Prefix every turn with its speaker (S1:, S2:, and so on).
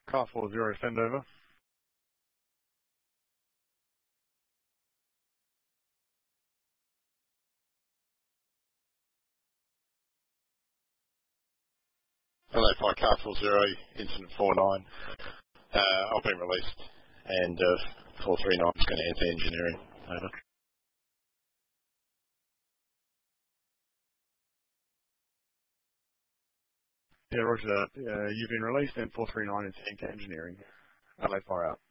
S1: Car 40, send over.
S2: Hello, Flight Car 40, incident 49. I've been released, and 439 is going to enter engineering. Over.
S1: Yeah, Roger. You've been released, and 439 is enter engineering. Adelaide, fire out.